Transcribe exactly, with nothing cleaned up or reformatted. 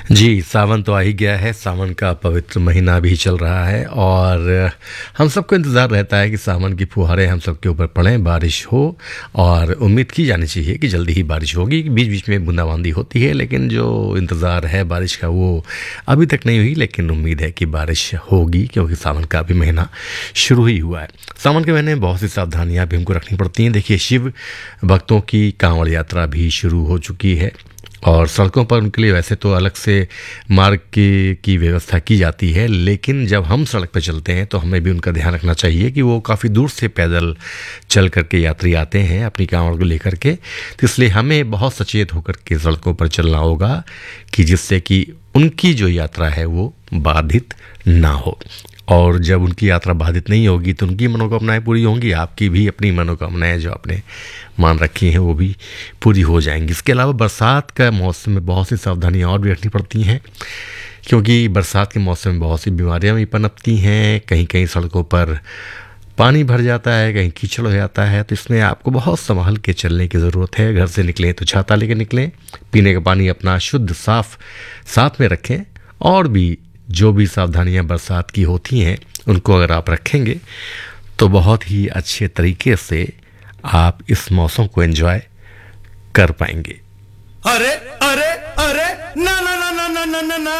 जी, सावन तो आ ही गया है। सावन का पवित्र महीना भी चल रहा है और हम सबको इंतज़ार रहता है कि सावन की फुहारें हम सबके ऊपर पड़ें, बारिश हो और उम्मीद की जानी चाहिए कि जल्दी ही बारिश होगी। बीच-बीच में बूंदाबांदी होती है, लेकिन जो इंतज़ार है बारिश का वो अभी तक नहीं हुई, लेकिन उम्मीद है कि बारिश होगी क्योंकि सावन का भी महीना शुरू ही हुआ है। सावन के महीने में बहुत सी सावधानियाँ भी हमको रखनी पड़ती हैं। देखिए, शिव भक्तों की कांवड़ यात्रा भी शुरू हो चुकी है और सड़कों पर उनके लिए वैसे तो अलग से मार्ग की की व्यवस्था की जाती है, लेकिन जब हम सड़क पर चलते हैं तो हमें भी उनका ध्यान रखना चाहिए कि वो काफ़ी दूर से पैदल चल करके यात्री आते हैं अपनी कांवड़ को लेकर के। तो इसलिए हमें बहुत सचेत होकर के सड़कों पर चलना होगा कि जिससे कि उनकी जो यात्रा है वो बाधित ना हो। और जब उनकी यात्रा बाधित नहीं होगी तो उनकी मनोकामनाएं पूरी होंगी, आपकी भी अपनी मनोकामनाएं जो आपने मान रखी हैं वो भी पूरी हो जाएंगी। इसके अलावा बरसात का मौसम में बहुत सी सावधानियां और भी रखनी पड़ती हैं, क्योंकि बरसात के मौसम में बहुत सी बीमारियां भी पनपती हैं। कहीं कहीं सड़कों पर पानी भर जाता है, कहीं कीचड़ हो जाता है, तो इसमें आपको बहुत संभल के चलने की ज़रूरत है। घर से निकलें तो छाता लेकर निकलें, पीने का पानी अपना शुद्ध साफ साथ में रखें और भी जो भी सावधानियां बरसात की होती हैं उनको अगर आप रखेंगे तो बहुत ही अच्छे तरीके से आप इस मौसम को एंजॉय कर पाएंगे। अरे अरे अरे ना ना ना ना ना ना ना